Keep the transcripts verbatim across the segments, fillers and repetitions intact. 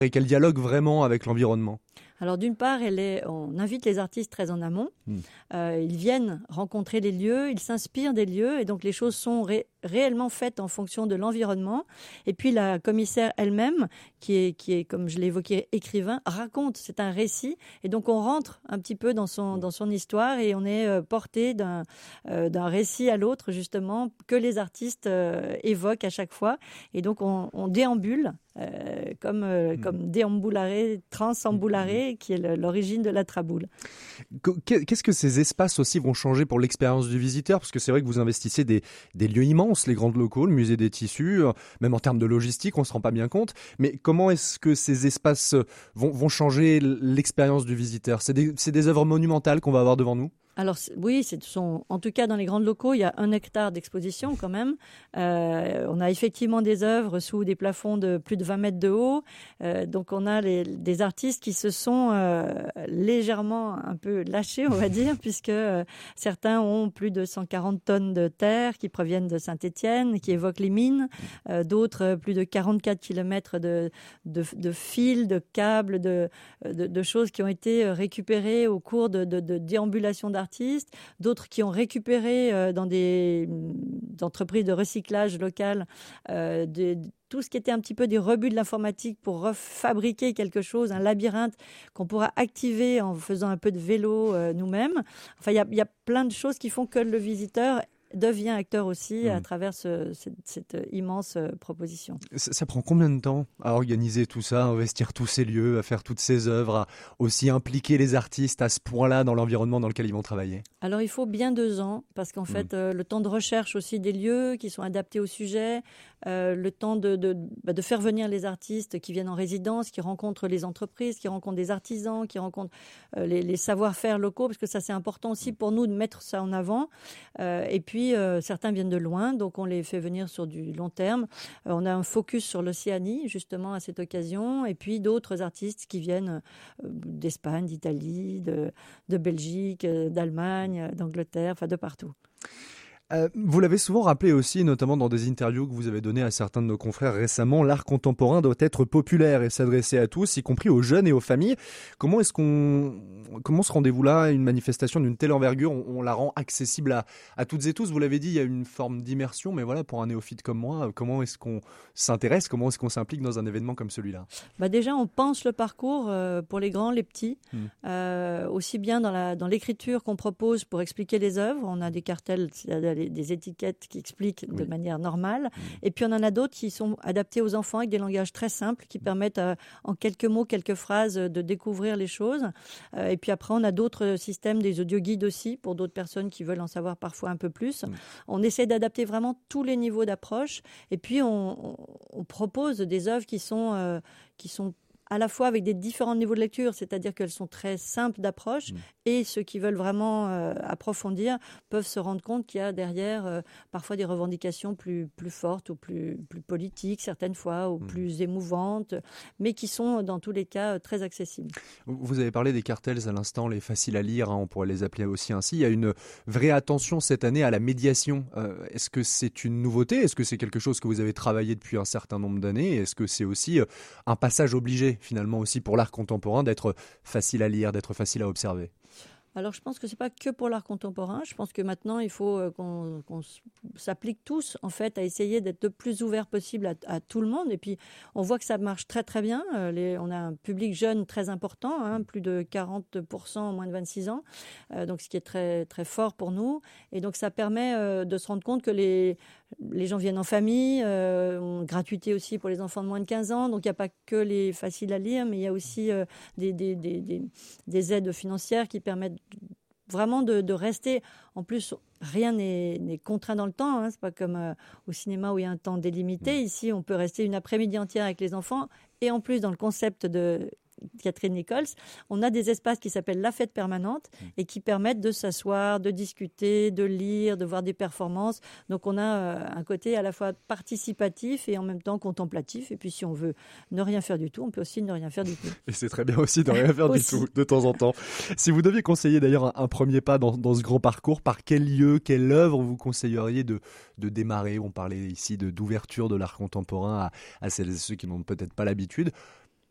et qu'elle dialogue vraiment avec l'environnement? Alors d'une part, elle est, on invite les artistes très en amont. Mmh. Euh, ils viennent rencontrer les lieux, ils s'inspirent des lieux et donc les choses sont ré- réellement faites en fonction de l'environnement. Et puis la commissaire elle-même, qui est, qui est comme je l'ai évoqué, écrivain, raconte, c'est un récit. Et donc on rentre un petit peu dans son, dans son histoire et on est euh, porté d'un, euh, d'un récit à l'autre justement que les artistes euh, évoquent à chaque fois. Et donc on, on déambule. Euh, comme, euh, mmh. comme déambulare, transambulare, mmh. qui est le, l'origine de la traboule. Qu'est-ce que ces espaces aussi vont changer pour l'expérience du visiteur? Parce que c'est vrai que vous investissez des, des lieux immenses, les grandes locaux, le musée des tissus, même en termes de logistique, on ne se rend pas bien compte. Mais comment est-ce que ces espaces vont, vont changer l'expérience du visiteur? C'est des, c'est des œuvres monumentales qu'on va avoir devant nous? Alors oui, c'est sont, en tout cas dans les grands locaux, il y a un hectare d'exposition quand même. Euh, on a effectivement des œuvres sous des plafonds de plus de vingt mètres de haut. Euh, donc on a les, des artistes qui se sont euh, légèrement un peu lâchés, on va dire, puisque euh, certains ont plus de cent quarante tonnes de terre qui proviennent de Saint-Étienne, qui évoquent les mines. Euh, d'autres, plus de quarante-quatre kilomètres de, de, de fils, de câbles, de, de, de choses qui ont été récupérées au cours de, de, de déambulations d'artistes. Artistes, d'autres qui ont récupéré euh, dans des, des entreprises de recyclage locales euh, de, de, tout ce qui était un petit peu des rebuts de l'informatique pour refabriquer quelque chose, un labyrinthe qu'on pourra activer en faisant un peu de vélo euh, nous-mêmes. Enfin, il y a, y a plein de choses qui font que le visiteur devient acteur aussi mmh. à travers ce, cette, cette immense euh, proposition. Ça, ça prend combien de temps à organiser tout ça, à investir tous ces lieux, à faire toutes ces œuvres, à aussi impliquer les artistes à ce point-là dans l'environnement dans lequel ils vont travailler? Alors il faut bien deux ans parce qu'en mmh. fait euh, le temps de recherche aussi des lieux qui sont adaptés au sujet, euh, le temps de, de, bah, de faire venir les artistes qui viennent en résidence, qui rencontrent les entreprises, qui rencontrent des artisans, qui rencontrent euh, les, les savoir-faire locaux, parce que ça c'est important aussi pour nous de mettre ça en avant. Euh, et puis Euh, certains viennent de loin, donc on les fait venir sur du long terme. Euh, on a un focus sur l'Océanie, justement, à cette occasion, et puis d'autres artistes qui viennent euh, d'Espagne, d'Italie, de, de Belgique, euh, d'Allemagne, d'Angleterre, enfin de partout. Euh, vous l'avez souvent rappelé aussi, notamment dans des interviews que vous avez données à certains de nos confrères récemment, l'art contemporain doit être populaire et s'adresser à tous, y compris aux jeunes et aux familles. Comment est-ce qu'on, comment ce rendez-vous-là, une manifestation d'une telle envergure, on, on la rend accessible à, à toutes et tous? Vous l'avez dit, il y a une forme d'immersion, mais voilà, pour un néophyte comme moi, comment est-ce qu'on s'intéresse, comment est-ce qu'on s'implique dans un événement comme celui-là? Bah déjà, on pense le parcours euh, pour les grands, les petits, mmh. euh, aussi bien dans, la, dans l'écriture qu'on propose pour expliquer les œuvres. On a des cartels, des étiquettes qui expliquent oui. de manière normale. Mmh. Et puis, on en a d'autres qui sont adaptés aux enfants avec des langages très simples qui permettent, euh, en quelques mots, quelques phrases, de découvrir les choses. Euh, et puis après, on a d'autres systèmes, des audio-guides aussi, pour d'autres personnes qui veulent en savoir parfois un peu plus. Mmh. On essaie d'adapter vraiment tous les niveaux d'approche. Et puis, on, on, on propose des œuvres qui sont, euh, qui sont à la fois avec des différents niveaux de lecture, c'est-à-dire qu'elles sont très simples d'approche, mmh. et ceux qui veulent vraiment euh, approfondir peuvent se rendre compte qu'il y a derrière euh, parfois des revendications plus, plus fortes ou plus, plus politiques certaines fois, ou mmh. plus émouvantes, mais qui sont dans tous les cas très accessibles. Vous avez parlé des cartels à l'instant, les faciles à lire, hein, on pourrait les appeler aussi ainsi. Il y a une vraie attention cette année à la médiation. Euh, est-ce que c'est une nouveauté? Est-ce que c'est quelque chose que vous avez travaillé depuis un certain nombre d'années? Est-ce que c'est aussi euh, un passage obligé finalement aussi pour l'art contemporain d'être facile à lire, d'être facile à observer? Alors, je pense que c'est pas que pour l'art contemporain. Je pense que maintenant, il faut euh, qu'on, qu'on s'applique tous, en fait, à essayer d'être le plus ouvert possible à, à tout le monde. Et puis, on voit que ça marche très, très bien. Euh, les, on a un public jeune très important, hein, plus de quarante pour cent en moins de vingt-six ans. Euh, donc, ce qui est très, très fort pour nous. Et donc, ça permet euh, de se rendre compte que les, les gens viennent en famille, euh, on, gratuité aussi pour les enfants de moins de quinze ans. Donc, il n'y a pas que les faciles à lire, mais il y a aussi euh, des, des, des, des, des aides financières qui permettent vraiment de, de rester. En plus, rien n'est, n'est contraint dans le temps. Hein. C'est pas comme euh, au cinéma où il y a un temps délimité. Ici, on peut rester une après-midi entière avec les enfants. Et en plus, dans le concept de Catherine Nichols, on a des espaces qui s'appellent la fête permanente et qui permettent de s'asseoir, de discuter, de lire, de voir des performances. Donc on a euh, un côté à la fois participatif et en même temps contemplatif. Et puis si on veut ne rien faire du tout, on peut aussi ne rien faire du tout. Et c'est très bien aussi de ne rien faire du tout, de temps en temps. Si vous deviez conseiller d'ailleurs un, un premier pas dans, dans ce grand parcours, par quel lieu, quelle œuvre vous conseilleriez de, de démarrer? On parlait ici de, d'ouverture de l'art contemporain à, à celles et ceux qui n'ont peut-être pas l'habitude.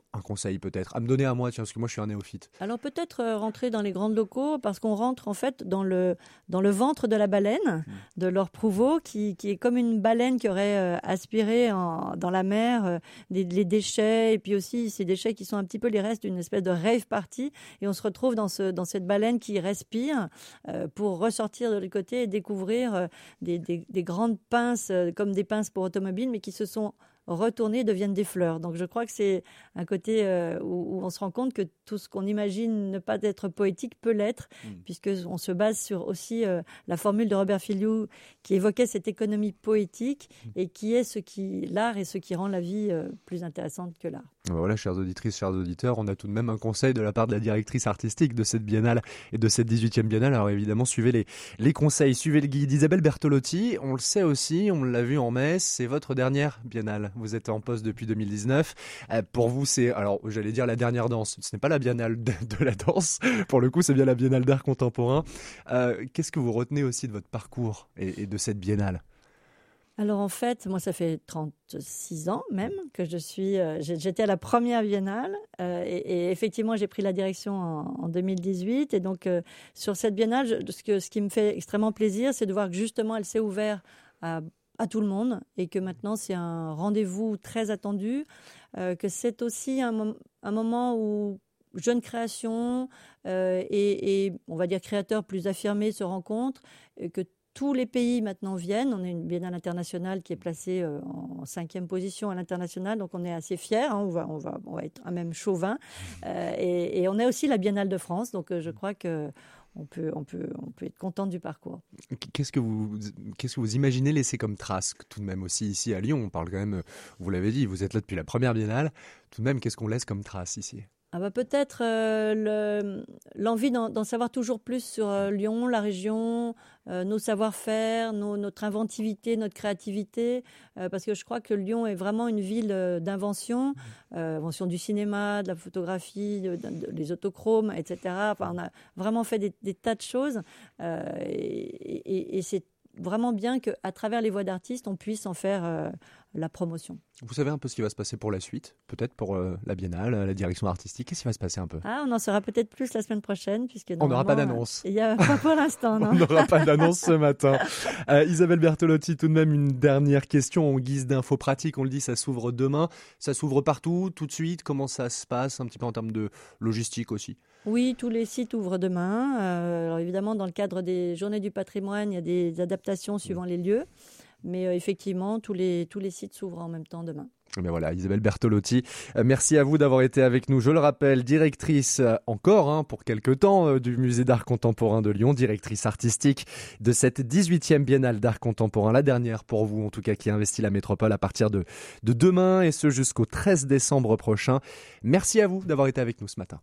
un conseil peut-être à me donner à moi, tiens, parce que moi je suis un néophyte. Alors peut-être euh, rentrer dans les grands locaux, parce qu'on rentre en fait dans le, dans le ventre de la baleine, mmh. de Laure Prouveau, qui, qui est comme une baleine qui aurait euh, aspiré en, dans la mer euh, des, les déchets, et puis aussi ces déchets qui sont un petit peu les restes d'une espèce de rave party, et on se retrouve dans, ce, dans cette baleine qui respire euh, pour ressortir de l'autre côté et découvrir euh, des, des, des grandes pinces, euh, comme des pinces pour automobiles, mais qui se sont retourner deviennent des fleurs. Donc je crois que c'est un côté euh, où, où on se rend compte que tout ce qu'on imagine ne pas être poétique peut l'être, mmh. puisqu'on se base sur aussi euh, la formule de Robert Filliou qui évoquait cette économie poétique mmh. et qui est ce qui, l'art et ce qui rend la vie euh, plus intéressante que l'art. Voilà, chères auditrices, chers auditeurs, on a tout de même un conseil de la part de la directrice artistique de cette biennale et de cette dix-huitième biennale. Alors évidemment, suivez les, les conseils, suivez le guide. Isabelle Bertolotti, on le sait aussi, on l'a vu en Metz, c'est votre dernière biennale. Vous êtes en poste depuis deux mille dix-neuf. Euh, pour vous, c'est, alors j'allais dire la dernière danse. Ce n'est pas la biennale de, de la danse. Pour le coup, c'est bien la biennale d'art contemporain. Euh, qu'est-ce que vous retenez aussi de votre parcours et, et de cette biennale ? Alors en fait, moi ça fait trente-six ans même que je suis, euh, j'étais à la première biennale euh, et, et effectivement j'ai pris la direction en, en deux mille dix-huit et donc euh, sur cette biennale, je, ce, que, ce qui me fait extrêmement plaisir, c'est de voir que justement elle s'est ouverte à, à tout le monde et que maintenant c'est un rendez-vous très attendu, euh, que c'est aussi un, mom- un moment où jeunes créations euh, et, et on va dire créateurs plus affirmés se rencontrent, et que tous les pays maintenant viennent. On a une biennale internationale qui est placée euh, en cinquième position à l'international, donc on est assez fiers. Hein, on, va, on, va, on va être un même chauvin. Euh, et, et on a aussi la Biennale de France, donc euh, je crois que on peut, on peut, on peut être content du parcours. Qu'est-ce que vous, qu'est-ce que vous imaginez laisser comme trace tout de même aussi ici à Lyon ? On parle quand même, vous l'avez dit, vous êtes là depuis la première biennale. Tout de même, qu'est-ce qu'on laisse comme trace ici ? Ah bah peut-être euh, le, l'envie d'en, d'en savoir toujours plus sur euh, Lyon, la région, euh, nos savoir-faire, nos, notre inventivité, notre créativité, euh, parce que je crois que Lyon est vraiment une ville euh, d'invention, euh, invention du cinéma, de la photographie, de, de, de, les autochromes, et cetera. Enfin, on a vraiment fait des, des tas de choses euh, et, et, et c'est vraiment bien qu'à travers les voix d'artistes, on puisse en faire euh, la promotion. Vous savez un peu ce qui va se passer pour la suite, peut-être pour euh, la biennale, la direction artistique. Qu'est-ce qui va se passer un peu ? Ah, on en saura peut-être plus la semaine prochaine, puisque on n'aura pas d'annonce. Il y a pas pour l'instant, non. On n'aura pas d'annonce ce matin. Euh, Isabelle Bertolotti, tout de même une dernière question en guise d'info pratique. On le dit, ça s'ouvre demain. Ça s'ouvre partout, tout de suite. Comment ça se passe un petit peu en termes de logistique aussi ? Oui, tous les sites ouvrent demain. Euh, alors évidemment, dans le cadre des Journées du patrimoine, il y a des adaptations suivant les lieux. Mais euh, effectivement, tous les, tous les sites s'ouvrent en même temps demain. Mais voilà, Isabelle Bertolotti, euh, merci à vous d'avoir été avec nous. Je le rappelle, directrice euh, encore hein, pour quelque temps euh, du Musée d'art contemporain de Lyon, directrice artistique de cette dix-huitième biennale d'art contemporain, la dernière pour vous en tout cas qui investit la métropole à partir de, de demain et ce jusqu'au treize décembre prochain. Merci à vous d'avoir été avec nous ce matin.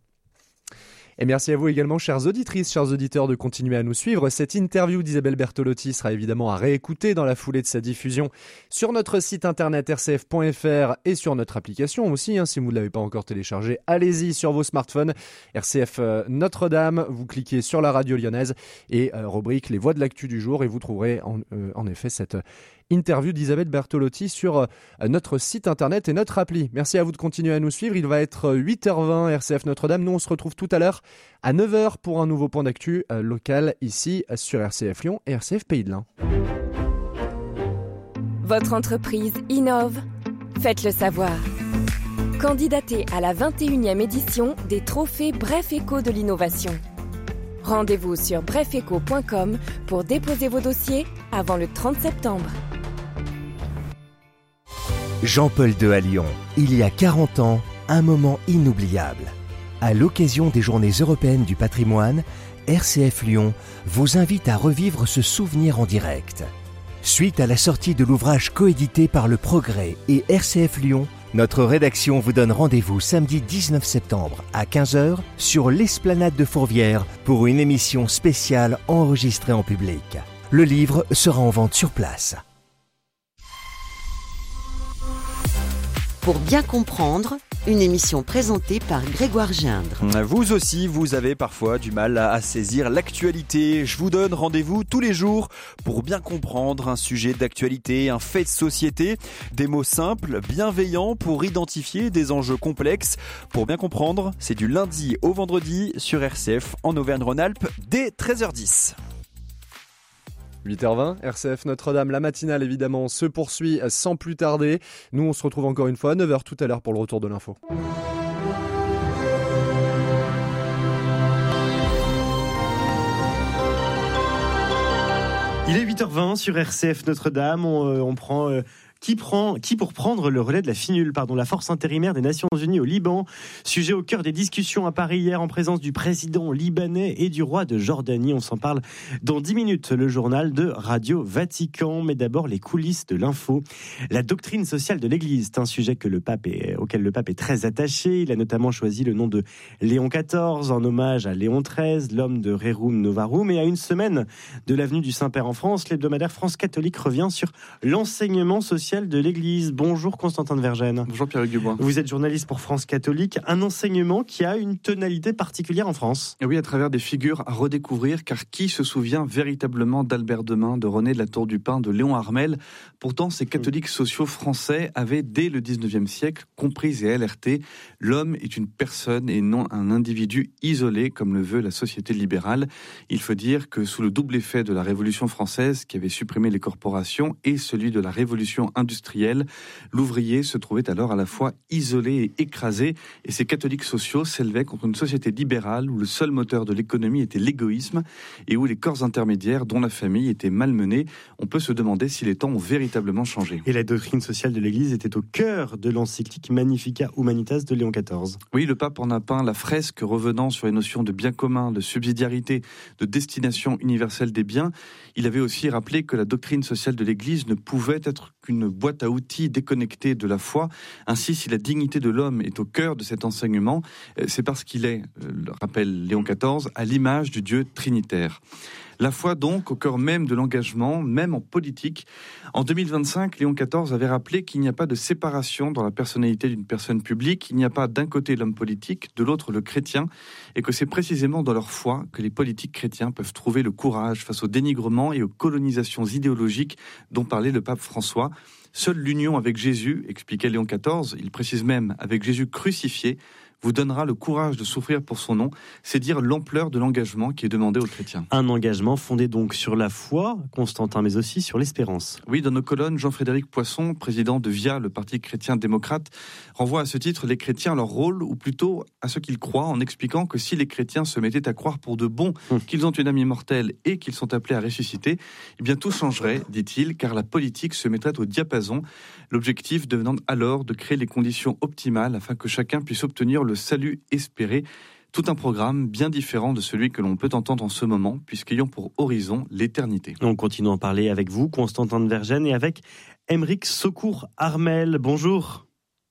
Et merci à vous également, chères auditrices, chers auditeurs, de continuer à nous suivre. Cette interview d'Isabelle Bertolotti sera évidemment à réécouter dans la foulée de sa diffusion sur notre site internet r c f point f r et sur notre application aussi. Hein, si vous ne l'avez pas encore téléchargée, allez-y sur vos smartphones. R C F euh, Notre-Dame, vous cliquez sur la radio lyonnaise et euh, rubrique Les Voix de l'actu du jour et vous trouverez en, euh, en effet cette interview d'Isabelle Bertolotti sur euh, notre site internet et notre appli. Merci à vous de continuer à nous suivre. Il va être huit heures vingt R C F Notre-Dame. Nous, on se retrouve tout à l'heure à neuf heures pour un nouveau point d'actu euh, local ici sur R C F Lyon et R C F Pays de l'Ain. Votre entreprise innove ? Faites-le savoir. Candidatez à la vingt et unième édition des trophées Bref Éco de l'innovation. Rendez-vous sur bref éco point com pour déposer vos dossiers avant le trente septembre. Jean-Paul deux à Lyon. Il y a quarante ans, un moment inoubliable. À l'occasion des Journées européennes du patrimoine, R C F Lyon vous invite à revivre ce souvenir en direct. Suite à la sortie de l'ouvrage coédité par Le Progrès et R C F Lyon, notre rédaction vous donne rendez-vous samedi dix-neuf septembre à quinze heures sur l'Esplanade de Fourvière pour une émission spéciale enregistrée en public. Le livre sera en vente sur place. Pour bien comprendre, Une émission présentée par Grégoire Gindre. Vous aussi, vous avez parfois du mal à saisir l'actualité. Je vous donne rendez-vous tous les jours pour bien comprendre un sujet d'actualité, un fait de société. Des mots simples, bienveillants pour identifier des enjeux complexes. Pour bien comprendre, c'est du lundi au vendredi sur R C F en Auvergne-Rhône-Alpes dès treize heures dix. huit heures vingt, R C F Notre-Dame, la matinale évidemment se poursuit sans plus tarder. Nous on se retrouve encore une fois à neuf heures tout à l'heure pour le retour de l'info. Il est huit heures vingt sur R C F Notre-Dame, on, euh, on prend... Euh Qui, prend, qui pour prendre le relais de la FINUL, pardon, la force intérimaire des Nations Unies au Liban. Sujet au cœur des discussions à Paris hier en présence du président libanais et du roi de Jordanie. On s'en parle dans dix minutes, le journal de Radio Vatican. Mais d'abord, les coulisses de l'info. La doctrine sociale de l'Église, c'est un sujet que le pape est, auquel le pape est très attaché. Il a notamment choisi le nom de Léon quatorze en hommage à Léon treize, l'homme de Rerum Novarum. Et à une semaine de l'avenue du Saint-Père en France, l'hebdomadaire France Catholique revient sur l'enseignement social de l'Église. Bonjour Constantin de Vergennes. Bonjour Pierre-Hugues Dubois. Vous êtes journaliste pour France Catholique. Un enseignement qui a une tonalité particulière en France. Et oui, à travers des figures à redécouvrir, car qui se souvient véritablement d'Albert Demain, de René de la Tour du Pin, de Léon Harmel? Pourtant, ces catholiques sociaux français avaient, dès le dix-neuvième siècle, compris et alerté: l'homme est une personne et non un individu isolé, comme le veut la société libérale. Il faut dire que sous le double effet de la Révolution française, qui avait supprimé les corporations, et celui de la Révolution industrielle, l'ouvrier se trouvait alors à la fois isolé et écrasé, et ces catholiques sociaux s'élevaient contre une société libérale où le seul moteur de l'économie était l'égoïsme et où les corps intermédiaires, dont la famille, étaient malmenés. On peut se demander si les temps ont véritablement changé. Et la doctrine sociale de l'Église était au cœur de l'encyclique Magnificat Humanitas de Léon quatorze. Oui, le pape en a peint la fresque, revenant sur les notions de bien commun, de subsidiarité, de destination universelle des biens. Il avait aussi rappelé que la doctrine sociale de l'Église ne pouvait être qu'une boîte à outils déconnectée de la foi. Ainsi, si la dignité de l'homme est au cœur de cet enseignement, c'est parce qu'il est, le rappelle Léon quatorze, à l'image du Dieu trinitaire. La foi donc au cœur même de l'engagement, même en politique. En deux mille vingt-cinq, Léon quatorze avait rappelé qu'il n'y a pas de séparation dans la personnalité d'une personne publique. Il n'y a pas d'un côté l'homme politique, de l'autre le chrétien, et que c'est précisément dans leur foi que les politiques chrétiens peuvent trouver le courage face au dénigrement et aux colonisations idéologiques dont parlait le pape François. Seule l'union avec Jésus, expliquait Léon quatorze, il précise même avec Jésus crucifié, vous donnera le courage de souffrir pour son nom. C'est dire l'ampleur de l'engagement qui est demandé aux chrétiens. Un engagement fondé donc sur la foi, Constantin, mais aussi sur l'espérance. Oui, dans nos colonnes, Jean-Frédéric Poisson, président de V I A, le Parti chrétien-démocrate, renvoie à ce titre les chrétiens à leur rôle, ou plutôt à ce qu'ils croient, en expliquant que si les chrétiens se mettaient à croire pour de bon mmh. qu'ils ont une âme immortelle et qu'ils sont appelés à ressusciter, eh bien tout changerait, dit-il, car la politique se mettrait au diapason, l'objectif devenant alors de créer les conditions optimales afin que chacun puisse obtenir le salut espéré. Tout un programme bien différent de celui que l'on peut entendre en ce moment, puisqu'ayant pour horizon l'éternité. On continue à en parler avec vous, Constantin de Vergennes, et avec Aymeric Saucourt-Armel. Bonjour.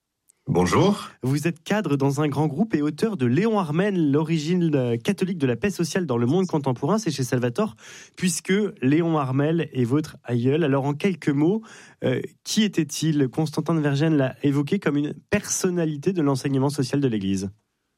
Bonjour. Vous êtes cadre dans un grand groupe et auteur de Léon Harmel, l'origine catholique de la paix sociale dans le monde contemporain. C'est chez Salvator, puisque Léon Harmel est votre aïeul. Alors en quelques mots, euh, qui était-il? Constantin de Vergennes l'a évoqué comme une personnalité de l'enseignement social de l'Église.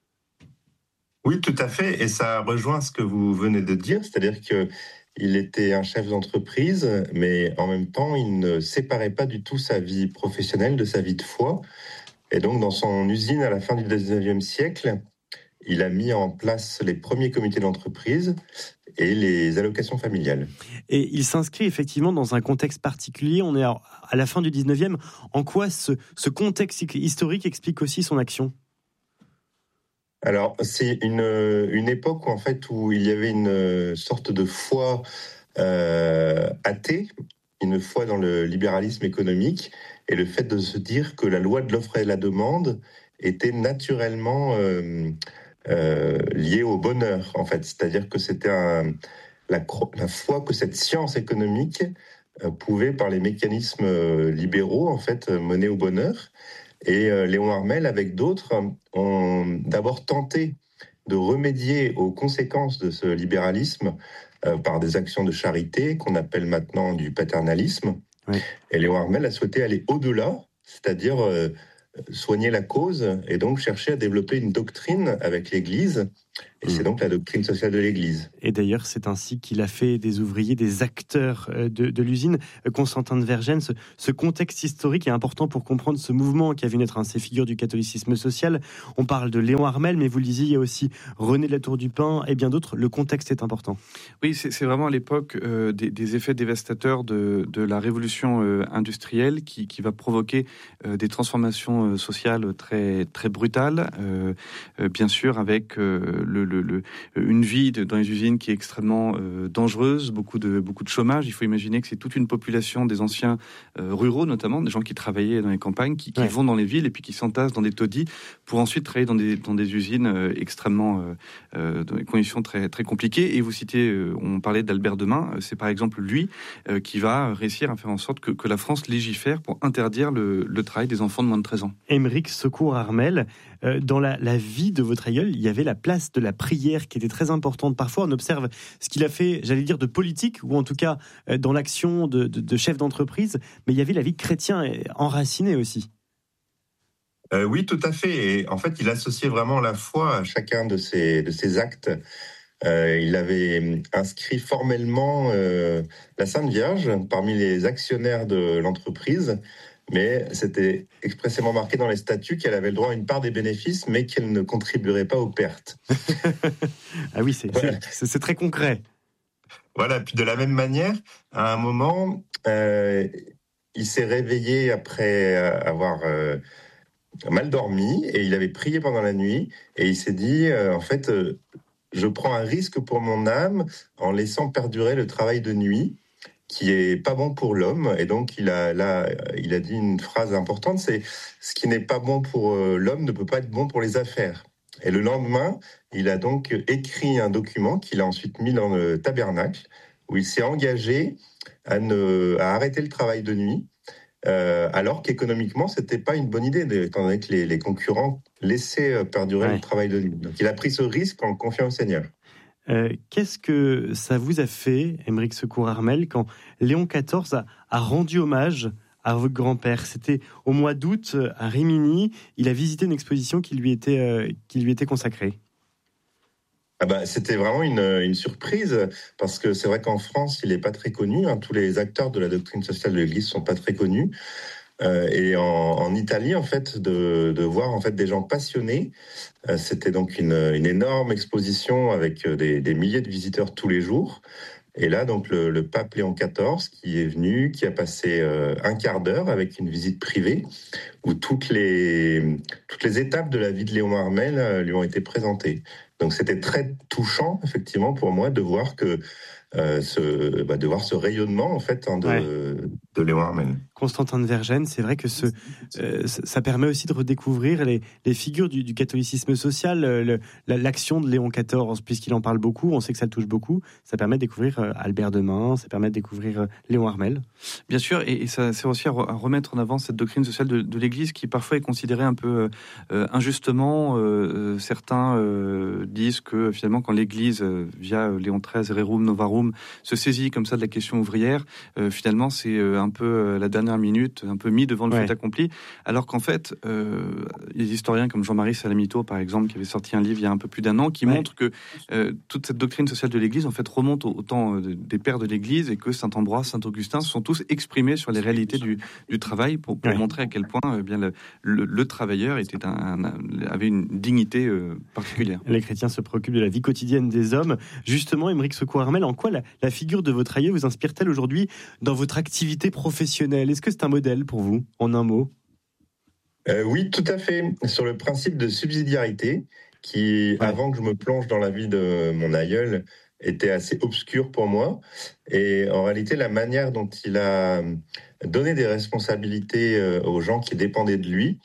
Oui, tout à fait. Et ça rejoint ce que vous venez de dire, c'est-à-dire qu'il était un chef d'entreprise, mais en même temps, il ne séparait pas du tout sa vie professionnelle de sa vie de foi. Et donc, dans son usine, à la fin du dix-neuvième siècle, il a mis en place les premiers comités d'entreprise et les allocations familiales. Et il s'inscrit effectivement dans un contexte particulier. On est à la fin du dix-neuvième. En quoi ce, ce contexte historique explique aussi son action ? Alors, c'est une, une époque où, en fait, où il y avait une sorte de foi euh, athée, une foi dans le libéralisme économique, et le fait de se dire que la loi de l'offre et la demande était naturellement euh, euh, liée au bonheur, en fait. C'est-à-dire que c'était un, la, la foi que cette science économique euh, pouvait, par les mécanismes euh, libéraux, en fait, mener au bonheur. Et euh, Léon Harmel, avec d'autres, ont d'abord tenté de remédier aux conséquences de ce libéralisme euh, par des actions de charité qu'on appelle maintenant du paternalisme. Oui. Et Léon Harmel a souhaité aller au-delà, c'est-à-dire euh, soigner la cause et donc chercher à développer une doctrine avec l'Église. Et mmh. c'est donc la doctrine sociale de l'Église. Et d'ailleurs, c'est ainsi qu'il a fait des ouvriers, des acteurs de, de l'usine. Constantin de Vergennes, ce, ce contexte historique est important pour comprendre ce mouvement qui a vu naître hein, ces figures du catholicisme social. On parle de Léon Harmel, mais vous le disiez, il y a aussi René de la Tour du Pin et bien d'autres. Le contexte est important. Oui, c'est, c'est vraiment à l'époque euh, des, des effets dévastateurs de, de la révolution euh, industrielle qui, qui va provoquer euh, des transformations euh, sociales très, très brutales. Euh, euh, bien sûr, avec euh, le, le, le, une vie de, dans les usines qui est extrêmement euh, dangereuse, beaucoup de, beaucoup de chômage. Il faut imaginer que c'est toute une population des anciens euh, ruraux, notamment, des gens qui travaillaient dans les campagnes, qui, qui ouais. vont dans les villes et puis qui s'entassent dans des taudis pour ensuite travailler dans des, dans des usines euh, extrêmement, euh, euh, dans des conditions très, très compliquées. Et vous citez, euh, on parlait d'Albert Demain, c'est par exemple lui euh, qui va réussir à faire en sorte que, que la France légifère pour interdire le, le travail des enfants de moins de treize ans. Aymeric Secours Harmel, euh, dans la, la vie de votre aïeul, il y avait la place de la prière qui était très importante. Parfois, on observe ce qu'il a fait, j'allais dire, de politique, ou en tout cas euh, dans l'action de, de, de chef d'entreprise, mais il y avait la vie chrétienne enracinée aussi. Euh, oui, tout à fait. Et en fait, il associait vraiment la foi à chacun de ses, de ses actes. Euh, il avait inscrit formellement euh, la Sainte Vierge parmi les actionnaires de l'entreprise, mais c'était expressément marqué dans les statuts qu'elle avait le droit à une part des bénéfices, mais qu'elle ne contribuerait pas aux pertes. Ah oui, c'est, voilà. c'est, c'est très concret. Voilà, puis de la même manière, à un moment, euh, il s'est réveillé après avoir euh, mal dormi, et il avait prié pendant la nuit, et il s'est dit, euh, en fait, euh, je prends un risque pour mon âme en laissant perdurer le travail de nuit, qui est pas bon pour l'homme. Et donc, il a, là, il a dit une phrase importante, c'est « ce qui n'est pas bon pour l'homme ne peut pas être bon pour les affaires ». Et le lendemain, il a donc écrit un document qu'il a ensuite mis dans le tabernacle, où il s'est engagé à, ne, à arrêter le travail de nuit, euh, alors qu'économiquement, c'était pas une bonne idée, étant donné que les, les concurrents laissaient perdurer ouais. le travail de nuit. Donc, il a pris ce risque en confiant au Seigneur. Euh, qu'est-ce que ça vous a fait, Aymeric Secours Harmel, quand Léon quatorze a, a rendu hommage à votre grand-père? C'était au mois d'août à Rimini. Il a visité une exposition qui lui était, euh, qui lui était consacrée. Ah bah, c'était vraiment une, une surprise, parce que c'est vrai qu'en France, il n'est pas très connu. Hein, tous les acteurs de la doctrine sociale de l'Église ne sont pas très connus. Euh, et en, en Italie, en fait, de, de voir en fait des gens passionnés. Euh, c'était donc une, une énorme exposition avec des, des milliers de visiteurs tous les jours. Et là, donc le, le pape Léon quatorze qui est venu, qui a passé euh, un quart d'heure avec une visite privée où toutes les toutes les étapes de la vie de Léon Harmel euh, lui ont été présentées. Donc c'était très touchant, effectivement, pour moi de voir que euh, ce bah, de voir ce rayonnement en fait hein, de, ouais. de Léon Harmel. Constantin de Vergennes, c'est vrai que ce, euh, ça permet aussi de redécouvrir les, les figures du, du catholicisme social, le, l'action de Léon quatorze, puisqu'il en parle beaucoup, on sait que ça le touche beaucoup, ça permet de découvrir euh, Albert Demain, ça permet de découvrir euh, Léon Harmel. Bien sûr, et, et ça sert aussi à, re, à remettre en avant cette doctrine sociale de, de l'Église qui parfois est considérée un peu euh, injustement. Euh, certains euh, disent que finalement quand l'Église, euh, via Léon treize, Rerum Novarum, se saisit comme ça de la question ouvrière, euh, finalement c'est euh, un peu euh, la dernière minute, un peu mis devant le ouais. fait accompli, alors qu'en fait, euh, les historiens comme Jean-Marie Salamito, par exemple, qui avait sorti un livre il y a un peu plus d'un an, qui ouais. montre que euh, toute cette doctrine sociale de l'Église, en fait, remonte au, au temps euh, des pères de l'Église et que Saint-Ambroise, Saint-Augustin sont tous exprimés sur les réalités du, du travail pour, pour ouais. montrer à quel point euh, bien le, le, le travailleur était un, un, avait une dignité euh, particulière. Les chrétiens se préoccupent de la vie quotidienne des hommes. Justement, Aymeric Secours Harmel, en quoi la, la figure de votre aïeux vous inspire-t-elle aujourd'hui dans votre activité professionnelle? Est-ce que c'est un modèle pour vous, en un mot? euh, Oui, tout à fait. Sur le principe de subsidiarité, qui, ouais. avant que je me plonge dans la vie de mon aïeul, était assez obscur pour moi. Et en réalité, la manière dont il a donné des responsabilités aux gens qui dépendaient de lui,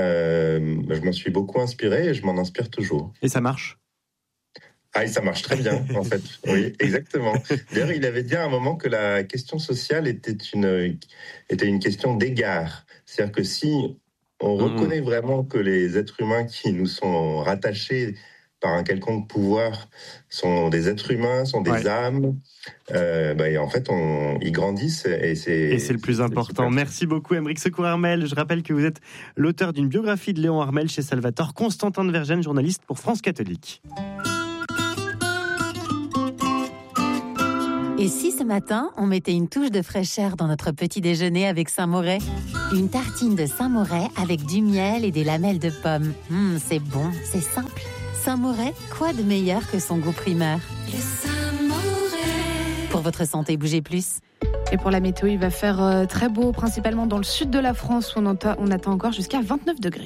euh, je m'en suis beaucoup inspiré et je m'en inspire toujours. Et ça marche? Ah, et ça marche très bien, en fait. Oui, exactement. D'ailleurs, il avait dit à un moment que la question sociale était une, était une question d'égard. C'est-à-dire que si on mmh. reconnaît vraiment que les êtres humains qui nous sont rattachés par un quelconque pouvoir sont des êtres humains, sont des ouais. âmes. Euh, bah, et en fait, on, ils grandissent et c'est, et c'est le plus important. Merci beaucoup, Aymeric Secours-Armel. Je rappelle que vous êtes l'auteur d'une biographie de Léon Armel chez Salvatore. Constantin de Vergennes, journaliste pour France Catholique. Et si ce matin, on mettait une touche de fraîcheur dans notre petit déjeuner avec Saint-Moret ? Une tartine de Saint-Moret avec du miel et des lamelles de pommes. Mmh, c'est bon, c'est simple. Saint-Moret, quoi de meilleur que son goût primeur ? Le Saint-Moret. Pour votre santé, bougez plus. Et pour la météo, il va faire euh, très beau, principalement dans le sud de la France où on, enta- on attend encore jusqu'à vingt-neuf degrés.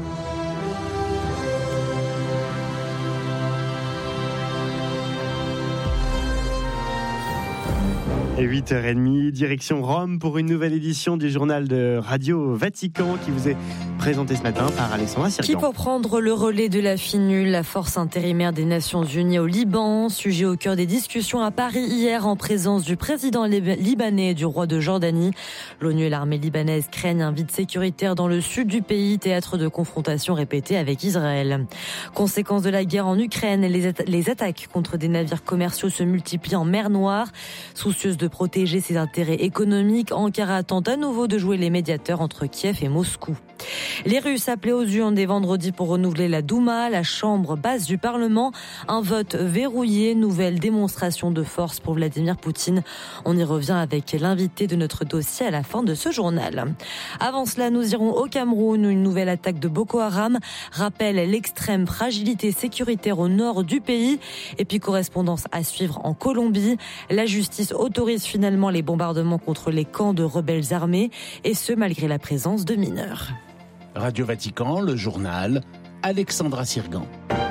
Et huit heures trente, direction Rome pour une nouvelle édition du journal de Radio Vatican qui vous est présenté ce matin par Alexandra Sirgan. Qui pour prendre le relais de la FINUL, la force intérimaire des Nations Unies au Liban, sujet au cœur des discussions à Paris hier en présence du président libanais et du roi de Jordanie. L'ONU et l'armée libanaise craignent un vide sécuritaire dans le sud du pays, théâtre de confrontations répétées avec Israël. Conséquence de la guerre en Ukraine, les, atta- les attaques contre des navires commerciaux se multiplient en mer Noire. Soucieuse de protéger ses intérêts économiques, Ankara tente à nouveau de jouer les médiateurs entre Kiev et Moscou. Les Russes appelés aux urnes dès vendredi pour renouveler la Douma, la chambre basse du Parlement. Un vote verrouillé, nouvelle démonstration de force pour Vladimir Poutine. On y revient avec l'invité de notre dossier à la fin de ce journal. Avant cela, nous irons au Cameroun où une nouvelle attaque de Boko Haram rappelle l'extrême fragilité sécuritaire au nord du pays. Et puis correspondance à suivre en Colombie. La justice autorise finalement les bombardements contre les camps de rebelles armés et ce malgré la présence de mineurs. Radio Vatican, le journal, Alexandra Sirgan.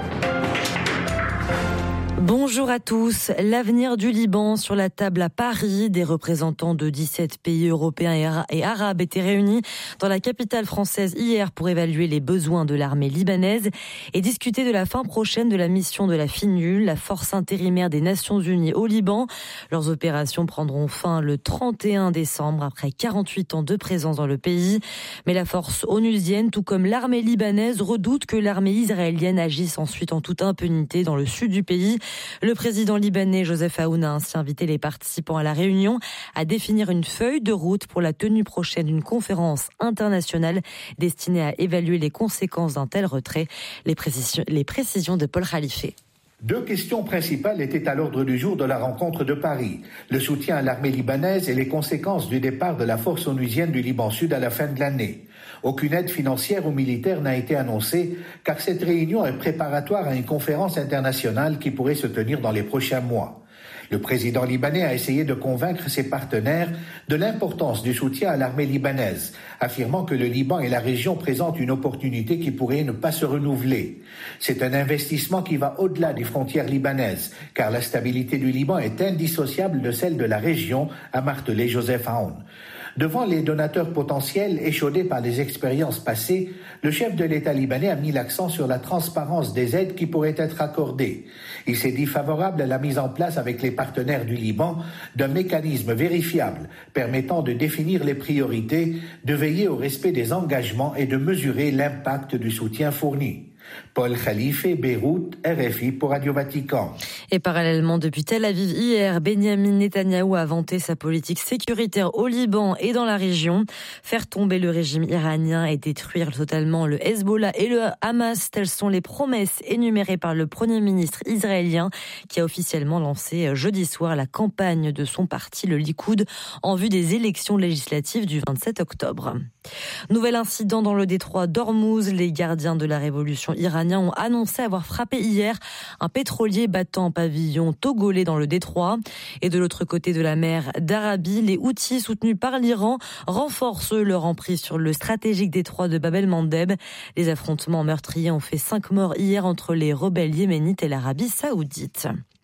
Bonjour à tous. L'avenir du Liban sur la table à Paris. Des représentants de dix-sept pays européens et arabes étaient réunis dans la capitale française hier pour évaluer les besoins de l'armée libanaise et discuter de la fin prochaine de la mission de la FINUL, la force intérimaire des Nations Unies au Liban. Leurs opérations prendront fin le trente et un décembre après quarante-huit ans de présence dans le pays. Mais la force onusienne, tout comme l'armée libanaise, redoute que l'armée israélienne agisse ensuite en toute impunité dans le sud du pays. Le président libanais Joseph Aoun a ainsi invité les participants à la réunion à définir une feuille de route pour la tenue prochaine d'une conférence internationale destinée à évaluer les conséquences d'un tel retrait. Les précisions, les précisions de Paul Khalife. Deux questions principales étaient à l'ordre du jour de la rencontre de Paris. Le soutien à l'armée libanaise et les conséquences du départ de la force onusienne du Liban Sud à la fin de l'année. Aucune aide financière ou militaire n'a été annoncée, car cette réunion est préparatoire à une conférence internationale qui pourrait se tenir dans les prochains mois. Le président libanais a essayé de convaincre ses partenaires de l'importance du soutien à l'armée libanaise, affirmant que le Liban et la région présentent une opportunité qui pourrait ne pas se renouveler. C'est un investissement qui va au-delà des frontières libanaises, car la stabilité du Liban est indissociable de celle de la région, a martelé Joseph Aoun. Devant les donateurs potentiels échaudés par les expériences passées, le chef de l'État libanais a mis l'accent sur la transparence des aides qui pourraient être accordées. Il s'est dit favorable à la mise en place avec les partenaires du Liban d'un mécanisme vérifiable permettant de définir les priorités, de veiller au respect des engagements et de mesurer l'impact du soutien fourni. Paul Khalife, Beyrouth, R F I pour Radio Vatican. Et parallèlement, depuis Tel Aviv hier, Benyamin Netanyahou a vanté sa politique sécuritaire au Liban et dans la région. Faire tomber le régime iranien et détruire totalement le Hezbollah et le Hamas, telles sont les promesses énumérées par le Premier ministre israélien qui a officiellement lancé jeudi soir la campagne de son parti, le Likoud, en vue des élections législatives du vingt-sept octobre. Nouvel incident dans le détroit d'Ormuz. Les gardiens de la révolution iraniens ont annoncé avoir frappé hier un pétrolier battant pavillon togolais dans le détroit. Et de l'autre côté de la mer d'Arabie, les Houthis soutenus par l'Iran renforcent leur emprise sur le stratégique détroit de Bab el-Mandeb. Les affrontements meurtriers ont fait cinq morts hier entre les rebelles yéménites et l'Arabie saoudite.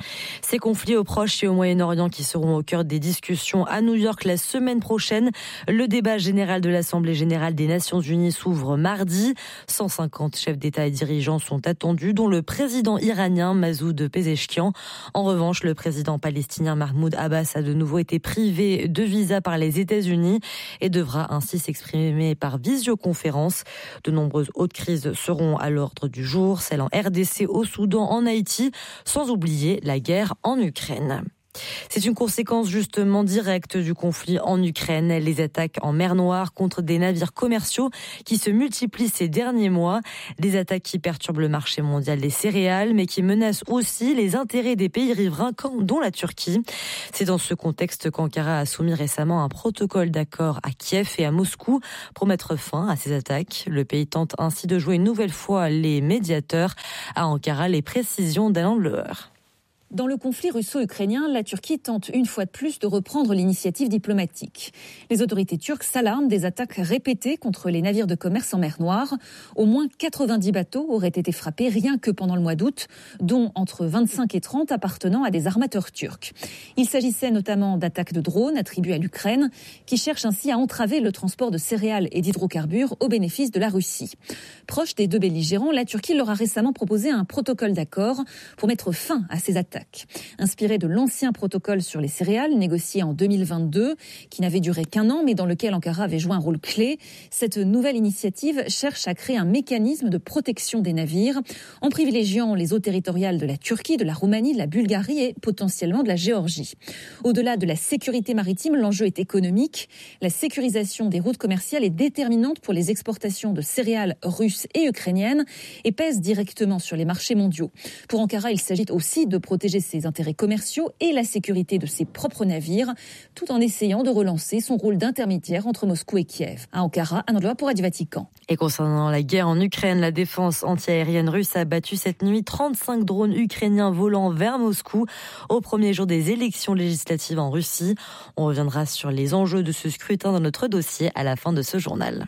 Ces conflits au Proche et au Moyen-Orient qui seront au cœur des discussions à New York la semaine prochaine. Le débat général de l'Assemblée générale des Nations unies s'ouvre mardi. cent cinquante chefs d'État et dirigeants sont attendus, dont le président iranien Masoud Pezeshkian. En revanche, le président palestinien Mahmoud Abbas a de nouveau été privé de visa par les États-Unis et devra ainsi s'exprimer par visioconférence. De nombreuses autres crises seront à l'ordre du jour, celle en R D C, au Soudan, en Haïti, sans oublier la guerre en Ukraine. C'est une conséquence justement directe du conflit en Ukraine, les attaques en mer Noire contre des navires commerciaux qui se multiplient ces derniers mois, des attaques qui perturbent le marché mondial des céréales mais qui menacent aussi les intérêts des pays riverains dont la Turquie. C'est dans ce contexte qu'Ankara a soumis récemment un protocole d'accord à Kiev et à Moscou pour mettre fin à ces attaques. Le pays tente ainsi de jouer une nouvelle fois les médiateurs. À Ankara, les précisions d'Alain Leheur. Dans le conflit russo-ukrainien, la Turquie tente une fois de plus de reprendre l'initiative diplomatique. Les autorités turques s'alarment des attaques répétées contre les navires de commerce en mer Noire. Au moins quatre-vingt-dix bateaux auraient été frappés rien que pendant le mois d'août, dont entre vingt-cinq et trente appartenant à des armateurs turcs. Il s'agissait notamment d'attaques de drones attribuées à l'Ukraine, qui cherchent ainsi à entraver le transport de céréales et d'hydrocarbures au bénéfice de la Russie. Proche des deux belligérants, la Turquie leur a récemment proposé un protocole d'accord pour mettre fin à ces attaques. Inspiré de l'ancien protocole sur les céréales négocié en deux mille vingt-deux, qui n'avait duré qu'un an mais dans lequel Ankara avait joué un rôle clé, cette nouvelle initiative cherche à créer un mécanisme de protection des navires en privilégiant les eaux territoriales de la Turquie, de la Roumanie, de la Bulgarie et potentiellement de la Géorgie. Au-delà de la sécurité maritime, l'enjeu est économique. La sécurisation des routes commerciales est déterminante pour les exportations de céréales russes et ukrainiennes et pèse directement sur les marchés mondiaux. Pour Ankara, il s'agit aussi de protéger ses intérêts commerciaux et la sécurité de ses propres navires, tout en essayant de relancer son rôle d'intermédiaire entre Moscou et Kiev. À Ankara, Anne Loa pour Radio Vatican. Et concernant la guerre en Ukraine, la défense antiaérienne russe a battu cette nuit trente-cinq drones ukrainiens volant vers Moscou au premier jour des élections législatives en Russie. On reviendra sur les enjeux de ce scrutin dans notre dossier à la fin de ce journal.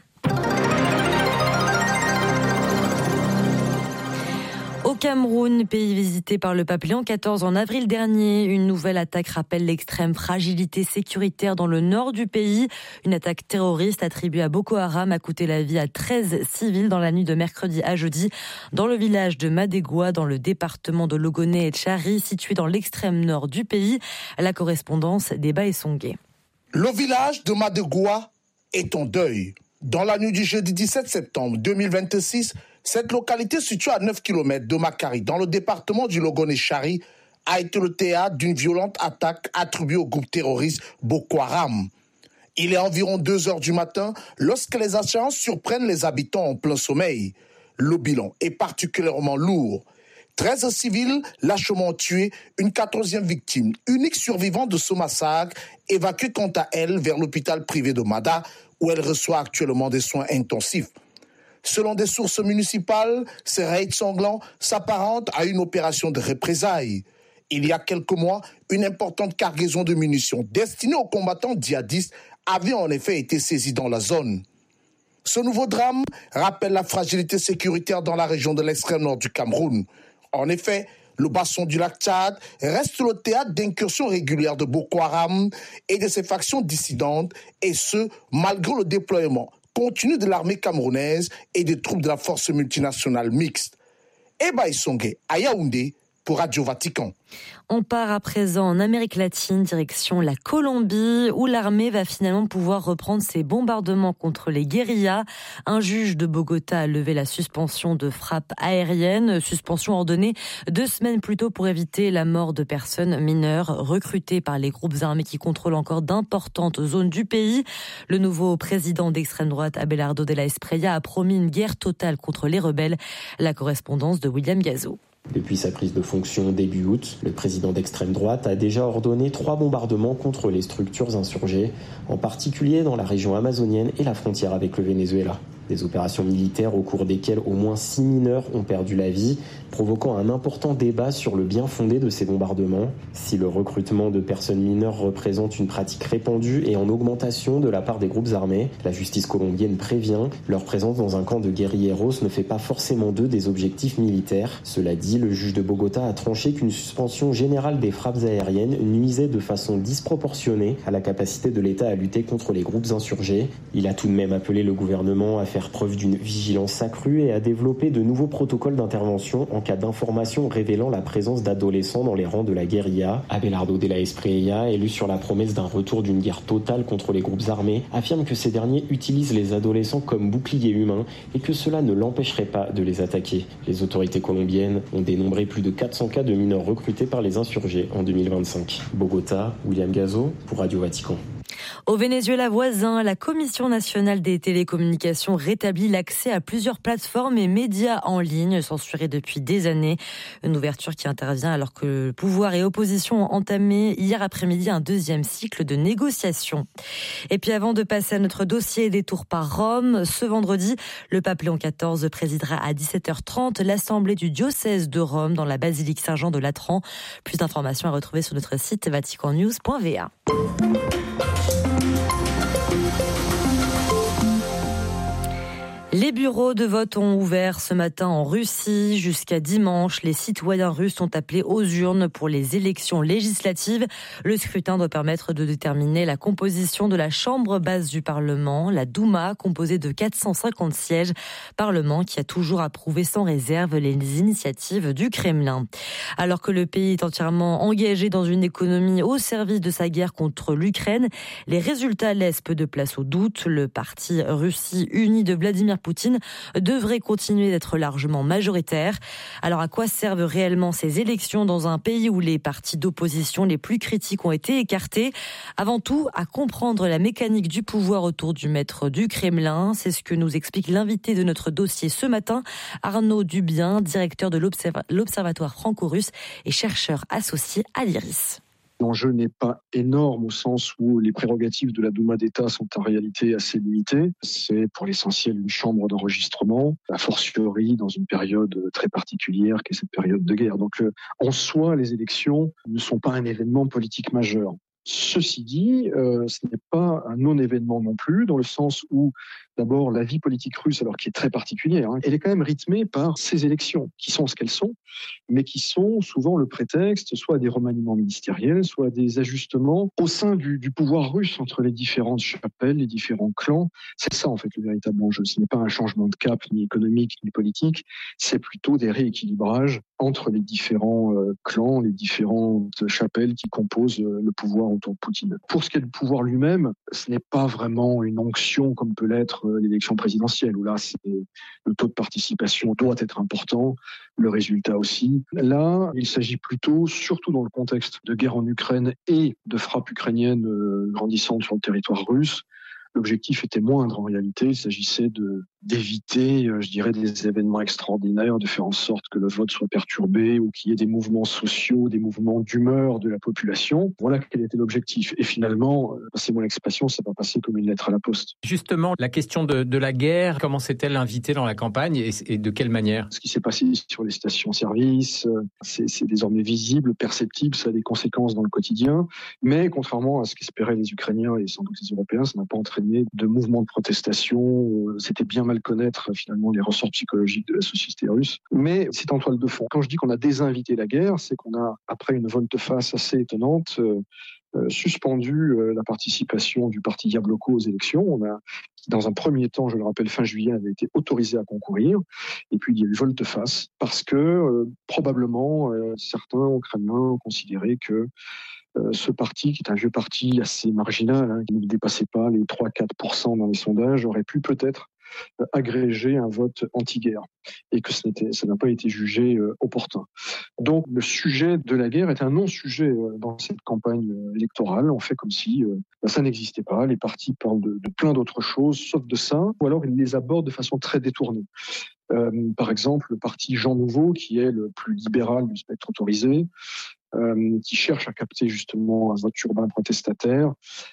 Au Cameroun, pays visité par le pape Léon quatorze en avril dernier, une nouvelle attaque rappelle l'extrême fragilité sécuritaire dans le nord du pays. Une attaque terroriste attribuée à Boko Haram a coûté la vie à treize civils dans la nuit de mercredi à jeudi dans le village de Madegua, dans le département de Logone et Tchari, situé dans l'extrême nord du pays. La correspondance d'Eba Essongé. Le village de Madegua est en deuil. Dans la nuit du jeudi dix-sept septembre deux mille vingt-six, cette localité située à neuf kilomètres de Makari, dans le département du Logone-Chari, a été le théâtre d'une violente attaque attribuée au groupe terroriste Boko Haram. Il est environ deux heures du matin lorsque les assaillants surprennent les habitants en plein sommeil. Le bilan est particulièrement lourd. treize civils lâchement tués, une quatorzième victime, unique survivante de ce massacre, évacuée quant à elle vers l'hôpital privé de Mada, où elle reçoit actuellement des soins intensifs. Selon des sources municipales, ces raids sanglants s'apparentent à une opération de représailles. Il y a quelques mois, une importante cargaison de munitions destinée aux combattants djihadistes avait en effet été saisie dans la zone. Ce nouveau drame rappelle la fragilité sécuritaire dans la région de l'extrême nord du Cameroun. En effet, le bassin du lac Tchad reste le théâtre d'incursions régulières de Boko Haram et de ses factions dissidentes, et ce, malgré le déploiement continu de l'armée camerounaise et des troupes de la force multinationale mixte. Eba Essongé, à Yaoundé, pour Radio Vatican. On part à présent en Amérique latine, direction la Colombie, où l'armée va finalement pouvoir reprendre ses bombardements contre les guérillas. Un juge de Bogota a levé la suspension de frappes aériennes, suspension ordonnée deux semaines plus tôt pour éviter la mort de personnes mineures recrutées par les groupes armés qui contrôlent encore d'importantes zones du pays. Le nouveau président d'extrême droite, Abelardo de la Espriella, a promis une guerre totale contre les rebelles. La correspondance de William Gazo. Depuis sa prise de fonction début août, le président d'extrême droite a déjà ordonné trois bombardements contre les structures insurgées, en particulier dans la région amazonienne et la frontière avec le Venezuela. Des opérations militaires au cours desquelles au moins six mineurs ont perdu la vie, provoquant un important débat sur le bien fondé de ces bombardements. Si le recrutement de personnes mineures représente une pratique répandue et en augmentation de la part des groupes armés, la justice colombienne prévient, leur présence dans un camp de guérilleros ne fait pas forcément d'eux des objectifs militaires. Cela dit, le juge de Bogota a tranché qu'une suspension générale des frappes aériennes nuisait de façon disproportionnée à la capacité de l'État à lutter contre les groupes insurgés. Il a tout de même appelé le gouvernement à faire preuve d'une vigilance accrue et à développer de nouveaux protocoles d'intervention en cas d'informations révélant la présence d'adolescents dans les rangs de la guérilla. Abelardo de la Espriella, élu sur la promesse d'un retour d'une guerre totale contre les groupes armés, affirme que ces derniers utilisent les adolescents comme boucliers humains et que cela ne l'empêcherait pas de les attaquer. Les autorités colombiennes ont dénombré plus de quatre cents cas de mineurs recrutés par les insurgés en deux mille vingt-cinq. Bogota, William Gazo pour Radio Vatican. Au Venezuela voisin, la Commission nationale des télécommunications rétablit l'accès à plusieurs plateformes et médias en ligne censurés depuis des années. Une ouverture qui intervient alors que le pouvoir et opposition ont entamé hier après-midi un deuxième cycle de négociations. Et puis avant de passer à notre dossier des tours par Rome, ce vendredi, le pape Léon quatorze présidera à dix-sept heures trente l'assemblée du diocèse de Rome dans la basilique Saint-Jean de Latran. Plus d'informations à retrouver sur notre site vatican news point v a. Les bureaux de vote ont ouvert ce matin en Russie. Jusqu'à dimanche, les citoyens russes sont appelés aux urnes pour les élections législatives. Le scrutin doit permettre de déterminer la composition de la chambre basse du Parlement, la Douma, composée de quatre cent cinquante sièges. Parlement qui a toujours approuvé sans réserve les initiatives du Kremlin. Alors que le pays est entièrement engagé dans une économie au service de sa guerre contre l'Ukraine, les résultats laissent peu de place au doute. Le parti Russie unie de Vladimir Poutine devrait continuer d'être largement majoritaire. Alors à quoi servent réellement ces élections dans un pays où les partis d'opposition les plus critiques ont été écartés? Avant tout, à comprendre la mécanique du pouvoir autour du maître du Kremlin. C'est ce que nous explique l'invité de notre dossier ce matin, Arnaud Dubien, directeur de l'Observ- l'Observatoire franco-russe et chercheur associé à l'I R I S. L'enjeu n'est pas énorme au sens où les prérogatives de la Douma d'État sont en réalité assez limitées. C'est pour l'essentiel une chambre d'enregistrement, a fortiori dans une période très particulière qui est cette période de guerre. Donc en soi, les élections ne sont pas un événement politique majeur. Ceci dit, euh, ce n'est pas un non-événement non plus, dans le sens où, d'abord, la vie politique russe, alors qui est très particulière, hein, elle est quand même rythmée par ces élections, qui sont ce qu'elles sont, mais qui sont souvent le prétexte, soit à des remaniements ministériels, soit à des ajustements au sein du, du pouvoir russe entre les différentes chapelles, les différents clans. C'est ça, en fait, le véritable enjeu. Ce n'est pas un changement de cap, ni économique, ni politique, c'est plutôt des rééquilibrages entre les différents euh, clans, les différentes chapelles qui composent euh, le pouvoir autour de Poutine. Pour ce qui est du pouvoir lui-même, ce n'est pas vraiment une onction comme peut l'être euh, l'élection présidentielle, où là, c'est, le taux de participation doit être important, le résultat aussi. Là, il s'agit plutôt, surtout dans le contexte de guerre en Ukraine et de frappes ukrainiennes euh, grandissantes sur le territoire russe, l'objectif était moindre en réalité. Il s'agissait de, d'éviter, je dirais, des événements extraordinaires, de faire en sorte que le vote soit perturbé ou qu'il y ait des mouvements sociaux, des mouvements d'humeur de la population. Voilà quel était l'objectif. Et finalement, c'est mon expression, ça va passer comme une lettre à la poste. Justement, la question de, de la guerre, comment s'est-elle invitée dans la campagne et, et de quelle manière? Ce qui s'est passé sur les stations-service, c'est, c'est désormais visible, perceptible, ça a des conséquences dans le quotidien. Mais contrairement à ce qu'espéraient les Ukrainiens et sans doute les Européens, ça n'a pas entraîné de mouvements de protestation. C'était bien mal connaître finalement les ressorts psychologiques de la société russe. Mais c'est en toile de fond. Quand je dis qu'on a désinvité la guerre, c'est qu'on a, après une volte-face assez étonnante, euh, euh, suspendu euh, la participation du parti Yabloko aux élections. On a, dans un premier temps, je le rappelle, fin juillet, avait été autorisé à concourir. Et puis il y a eu volte-face parce que euh, probablement euh, certains au Kremlin ont considéré que Euh, ce parti, qui est un vieux parti assez marginal, hein, qui ne dépassait pas les trois à quatre pour cent dans les sondages, aurait pu peut-être euh, agréger un vote anti-guerre et que ce n'était, ça n'a pas été jugé euh, opportun. Donc le sujet de la guerre est un non-sujet euh, dans cette campagne euh, électorale. On fait comme si euh, ben, ça n'existait pas. Les partis parlent de, de plein d'autres choses, sauf de ça, ou alors ils les abordent de façon très détournée. Euh, par exemple, le parti Jean Nouveau, qui est le plus libéral du spectre autorisé, Euh, qui cherche à capter justement un vote urbain protestataire,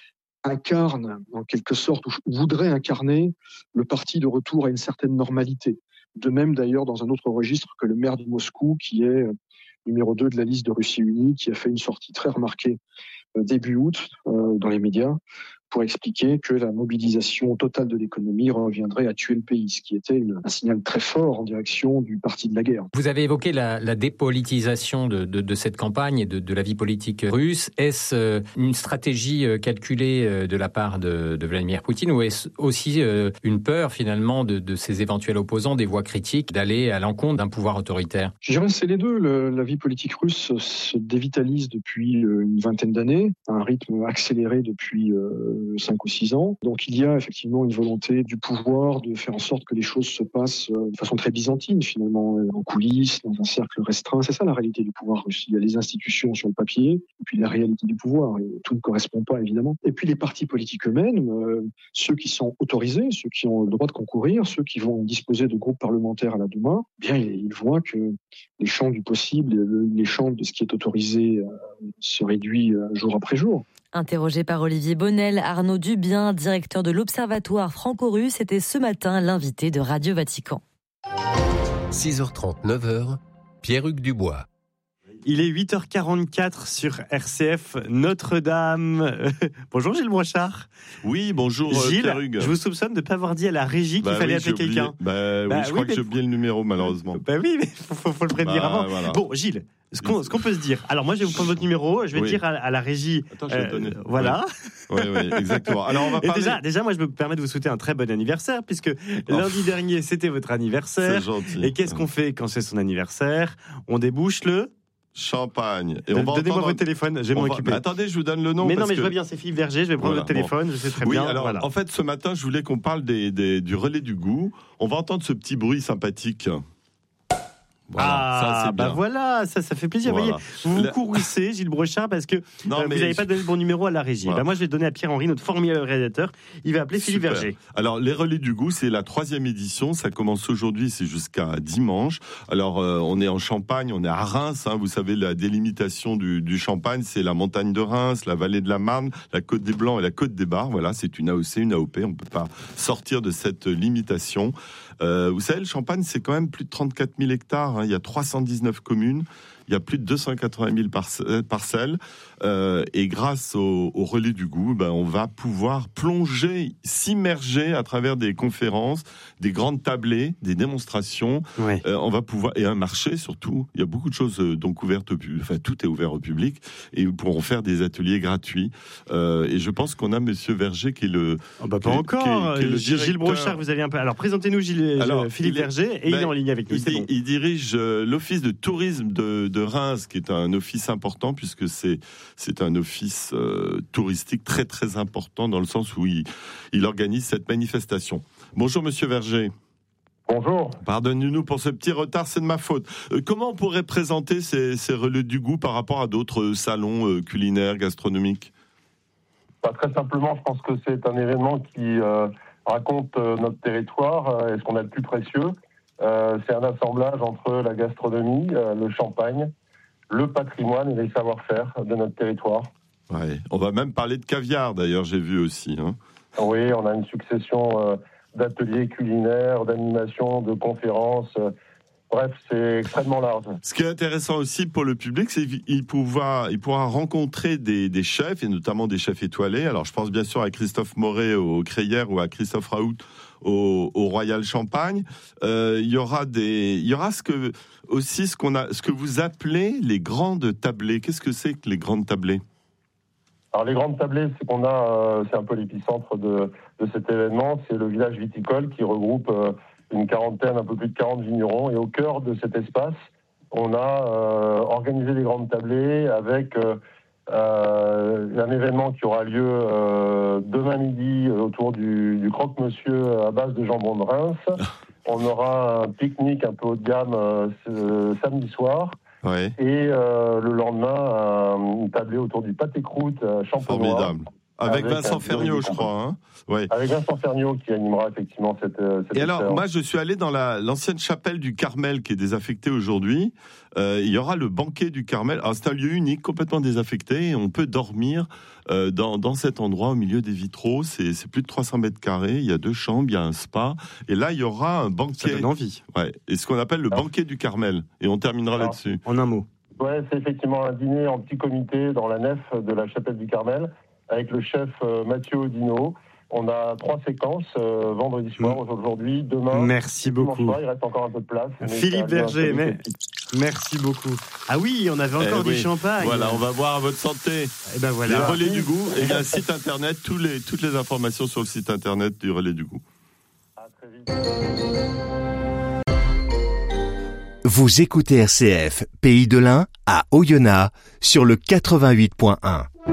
incarne, en quelque sorte, ou voudrait incarner le parti de retour à une certaine normalité. De même, d'ailleurs, dans un autre registre que le maire de Moscou, qui est numéro deux de la liste de Russie unie, qui a fait une sortie très remarquée début août euh, dans les médias pour expliquer que la mobilisation totale de l'économie reviendrait à tuer le pays, ce qui était une, un signal très fort en direction du parti de la guerre. Vous avez évoqué la, la dépolitisation de, de, de cette campagne et de, de la vie politique russe. Est-ce une stratégie calculée de la part de, de Vladimir Poutine ou est-ce aussi une peur finalement de, de ses éventuels opposants, des voix critiques, d'aller à l'encontre d'un pouvoir autoritaire? Je dirais que c'est les deux. Le, la vie politique russe se dévitalise depuis une vingtaine d'années, à un rythme accéléré depuis euh, cinq ou six ans. Donc il y a effectivement une volonté du pouvoir de faire en sorte que les choses se passent de façon très byzantine finalement, en coulisses, dans un cercle restreint. C'est ça la réalité du pouvoir russe. Il y a les institutions sur le papier et puis la réalité du pouvoir. Et tout ne correspond pas évidemment. Et puis les partis politiques eux-mêmes, euh, ceux qui sont autorisés, ceux qui ont le droit de concourir, ceux qui vont disposer de groupes parlementaires à la Douma, eh bien ils voient que les champs du possible, les champs de ce qui est autorisé euh, se réduit euh, jour après jour. Interrogé par Olivier Bonnel, Arnaud Dubien, directeur de l'Observatoire franco-russe, était ce matin l'invité de Radio Vatican. six heures trente, neuf heures, Pierre-Hugues Dubois. Il est huit heures quarante-quatre sur R C F Notre-Dame. Bonjour Gilles Brochard. Oui, bonjour Gilles, Pierre-Hugues. Je vous soupçonne de ne pas avoir dit à la régie qu'il bah fallait oui, appeler quelqu'un. Bah, bah oui, je crois que j'ai oublié le numéro malheureusement. Bah oui, mais il faut, faut, faut le prévenir bah, avant. Voilà. Bon, Gilles, ce qu'on, ce qu'on peut se dire. Alors moi, je vais vous prendre votre numéro. Je vais oui. dire à, à la régie. Attends, je vais euh, donner. Voilà. Oui, oui, oui, exactement. Alors on va Et parler... déjà, déjà, moi, je me permets de vous souhaiter un très bon anniversaire puisque oh. lundi dernier, c'était votre anniversaire. C'est gentil. Et qu'est-ce qu'on fait quand c'est son anniversaire? On débouche le champagne. Et on va Donnez-moi entendre... votre téléphone, je vais m'en occuper. Va... Attendez, je vous donne le nom. Mais parce non, mais que... je vois bien, c'est Philippe Verger, je vais prendre voilà, votre téléphone, bon. Je sais très oui, bien. Alors, voilà. en fait, ce matin, je voulais qu'on parle des, des, du relais du goût. On va entendre ce petit bruit sympathique. Voilà, ah, ça, c'est bien. Bah voilà, ça, ça fait plaisir. Voilà. Vous voyez, vous vous courroucez, Gilles Brochard, parce que non, euh, vous n'avez je... pas donné le bon numéro à la régie. Voilà. Bah moi, je vais donner à Pierre-Henri, notre formidable réalisateur. Il va appeler Philippe Super. Verger. Alors, les relais du goût, c'est la troisième édition. Ça commence aujourd'hui, c'est jusqu'à dimanche. Alors, euh, on est en Champagne, on est à Reims. Hein, vous savez, la délimitation du, du Champagne, c'est la montagne de Reims, la vallée de la Marne, la côte des Blancs et la côte des Bars. Voilà, c'est une A O C, une A O P. On ne peut pas sortir de cette limitation. Euh, vous savez, le Champagne, c'est quand même plus de trente-quatre mille hectares. Hein. Il y a trois cent dix-neuf communes. Il y a plus de deux cent quatre-vingt mille parcelles. Euh, et grâce au, au relais du goût, ben, on va pouvoir plonger, s'immerger à travers des conférences, des grandes tablées, des démonstrations. Ouais. Euh, on va pouvoir, et un marché surtout. Il y a beaucoup de choses euh, donc ouvertes au public. Enfin, tout est ouvert au public. Et ils pourront faire des ateliers gratuits. Euh, et je pense qu'on a Monsieur Verger qui est le. Oh bah pas qui est, encore. Qui est, qui est le Gilles directeur... Brochard, vous allez un peu. Alors présentez-nous Gilles, Alors, Philippe il est... Verger et ben, il est en ligne avec nous. Il, c'est dit, bon. il dirige euh, l'office de tourisme de, de Reims, qui est un office important puisque c'est c'est un office euh, touristique très très important dans le sens où il, il organise cette manifestation. Bonjour Monsieur Verger. Bonjour. Pardonnez-nous pour ce petit retard, c'est de ma faute. Euh, comment on pourrait présenter ces, ces relais du goût par rapport à d'autres salons euh, culinaires, gastronomiques? Bah, très simplement, je pense que c'est un événement qui euh, raconte euh, notre territoire euh, et ce qu'on a de plus précieux. Euh, c'est un assemblage entre la gastronomie, euh, le champagne, le patrimoine et les savoir-faire de notre territoire. Ouais. On va même parler de caviar, d'ailleurs, j'ai vu aussi. Hein. Oui, on a une succession euh, d'ateliers culinaires, d'animations, de conférences. Euh, bref, c'est extrêmement large. Ce qui est intéressant aussi pour le public, c'est qu'il pourra, il pourra rencontrer des, des chefs, et notamment des chefs étoilés. Alors, je pense bien sûr à Christophe Moret au Crayères ou à Christophe Raoult au, au Royal Champagne. Euh, il y aura des, il y aura ce que, aussi ce qu'on a, ce que vous appelez les grandes tablées. Qu'est-ce que c'est que les grandes tablées? Alors les grandes tablées, c'est qu'on a, euh, c'est un peu l'épicentre de, de cet événement. C'est le village viticole qui regroupe euh, une quarantaine, un peu plus de quarante vignerons. Et au cœur de cet espace, on a euh, organisé des grandes tablées avec euh, euh, un événement qui aura lieu euh, demain midi autour du, du croque-monsieur à base de jambon de Reims. On aura un pique-nique un peu haut de gamme euh, ce, samedi soir. Ouais. Et euh, le lendemain, un, une tablée autour du pâté croûte euh, champenois. Formidable. avec, avec Vincent un Ferniaud, je crois. Hein. Ouais. Avec Vincent Ferniaud qui animera effectivement cette. cette Et alors, expérience. moi, je suis allé dans la, l'ancienne chapelle du Carmel qui est désaffectée aujourd'hui. Euh, il y aura le banquet du Carmel. Alors, c'est un lieu unique, complètement désaffecté. Et on peut dormir euh, dans, dans cet endroit au milieu des vitraux. C'est, c'est plus de trois cents mètres carrés. Il y a deux chambres, il y a un spa. Et là, il y aura un banquet. Ça donne envie. Ouais. Et ce qu'on appelle le alors, banquet du Carmel. Et on terminera alors, là-dessus. En un mot. Ouais, c'est effectivement un dîner en petit comité dans la nef de la chapelle du Carmel avec le chef euh, Mathieu Audino. On a trois séquences, euh, vendredi soir, aujourd'hui, demain. Merci beaucoup. Soir, il reste encore un peu de place. Philippe Berger, mais... merci beaucoup. Ah oui, on avait encore eh oui. du champagne. Voilà, on va boire à votre santé. Et ben voilà. Les Relais du Goût, et il y a un site internet, tous les, toutes les informations sur le site internet du Relais du Goût. À très vite. Vous écoutez R C F, Pays de l'Ain, à Oyonnax, sur le quatre-vingt-huit point un.